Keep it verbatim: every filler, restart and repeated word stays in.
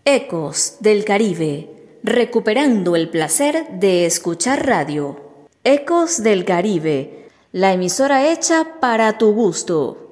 Ecos del Caribe, recuperando el placer de escuchar radio. Ecos del Caribe, la emisora hecha para tu gusto.